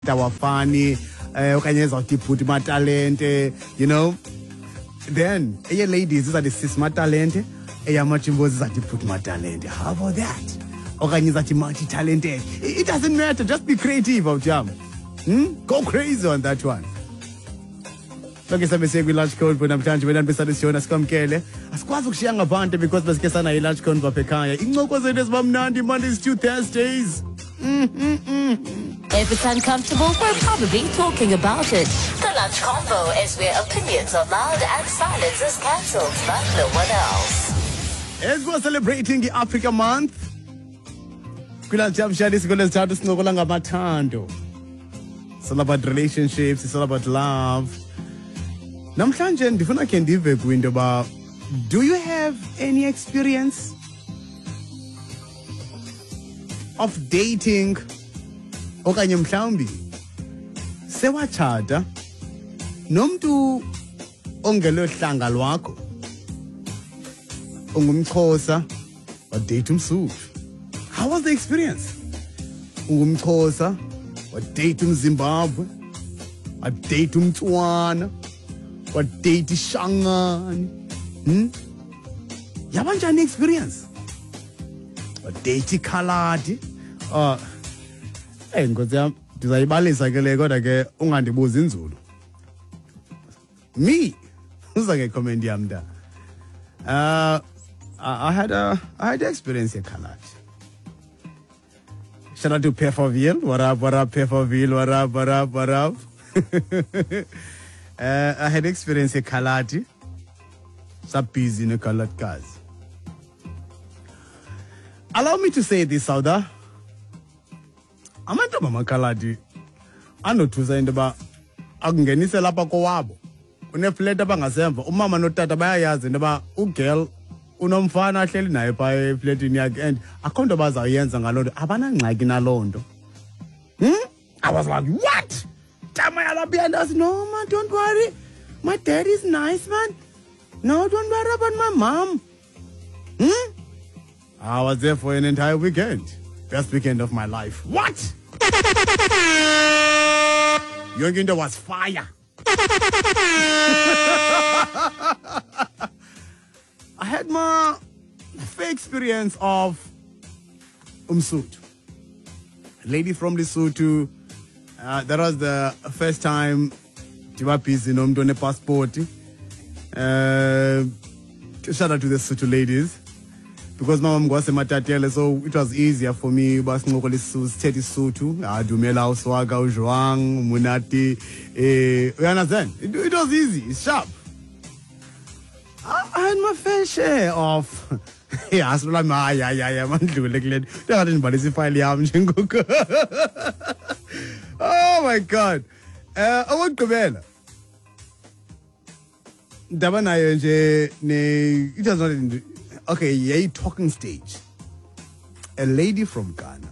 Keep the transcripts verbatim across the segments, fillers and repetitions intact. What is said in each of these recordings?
awafani eh okanye ezawuthi put matalente, you know, then eye ladies izathi sis matalente, eya machimbozi izathi put matalente. How about that? Okanye izathi multi talented. It doesn't matter, just be creative, awujam. Hmm? Go crazy on that one. Lokho sabe kwi lunch code bona namhlanje wena besale siyona sikamkele asikwazi ukushiya ngabantu because besike sana i lunch code bapha ekhaya incoko zethu ezibamnandi Mondays to Thursdays. If it's uncomfortable, we're probably talking about it. The Lunch Convo is where opinions are loud and silence is cancelled, but no one else. As we're celebrating the Africa Month, kula jamshadi sikole sithathu sincokola ngamathando. It's all about relationships, it's all about love. Namhlanje ndifuna ke ndive kwinto ba, do you have any experience of dating okanye mhlawumbi sewatshata nomntu ongelo hlanga lwakho ungumXhosa wadate umSuthu? How was the experience? UngumXhosa wadate umZimbabwe, wadate umTswana, wadate iShangani. Hmm? Yabanjani experience? Wadate iKhaladi. Uh, hey, nkosi yami, ndizayibalisa ke le kodwa ke ungandibuza inzulu. Me, uza ke comment yami da. Uh, I, I had a I had experience in Khaladi. Shout out to Pefferville. What up, what up, Pefferville? What up, what up, what up? uh, I had experience in Khaladi. So busy in a Khaladi guys. Allow me to say this, Sauda. Amantu mama Khaladi anothusa into ba akungenise lapha kowabo. Uneflat abangasemva. Umama notata bayayazi into ba ugirl unomfana ahleli naye pha eflatini yakhe and akho nto bazayenza ngalonto, abanangxaki nalonto. Hmm? I was like, what? Tama yalapha and I said, no man, don't worry. My dad is nice, man. No, don't worry about my mom. Hmm? I was there for an entire weekend. Best weekend of my life. What? Your window was fire. I had my fair experience of umSuthu. Lady from Lesotho. Uh, that was the first time Tiwa busy no mntone passport. Uh, shout out to the Sotho ladies. Because my mom was a matatele, so it was easier for me. Bas ngokole sithethe isuthu, adumela uswaga ujwang, munati, eh, you understand? It, it was easy, it's sharp. I, I had my fair share of yeah, asula ma ya ya ya mandlule kule. Ndingathi ndibalisa file yami njengoku. Oh my God. Eh, awugqibela. Ndaba nayo nje ne it was not okay, yeah, talking stage. A lady from Ghana.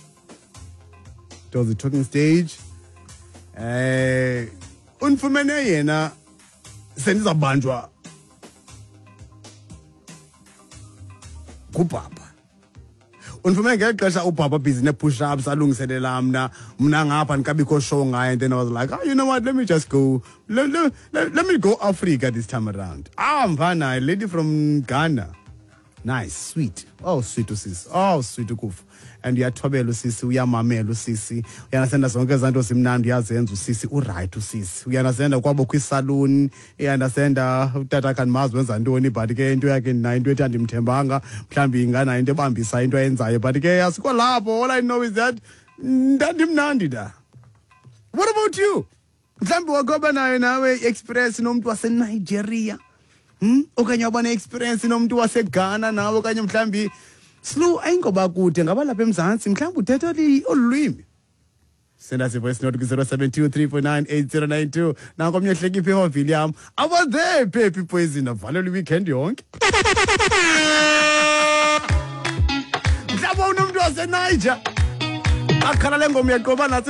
It was a talking stage. Eh, unfumene yena sendizabanjwa kubaba. Unfumene ngexesha ubaba busy ne push ups alungiselela mna mna ngapha nikabikho show ngayo, and then I was like, oh, you know what, let me just go let, let, let, let me go Africa this time around. Ah, mfana, a lady from Ghana. Nice, sweet. Oh, sweet sis. Oh, sweet ukufa. And uyathobela usisi, uyamamela usisi. Uyanasenda zonke izinto simnandi yazenza usisi, uright usisi. Uyanasenda kwabo kwisalon, uyanasenda utata kanmazi wenza ntoni, but ke into yakhe na into ethi andimthembanga, mhlambi ingana into ebambisa into ayenzayo, but ke asikho lapho. All I know is that ndandimnandi da. What about you? Mhlambi wagoba nayo nawe express nomuntu wase Nigeria. Hmm? Okanye wabona experience nomuntu wase Ghana nawe okanye mhlambi slow ayingoba kude ngaba lapha eMzantsi mhlambi uthetha olulwimi. Send us a voice note ku zero seven two three four nine eight zero nine two. Nanko mnyehleki iphe hobile yami. I was there baby poison avalelwe weekend yonke. Mhlawumbe unomuntu wase Niger akhala lengoma yaqoba nathi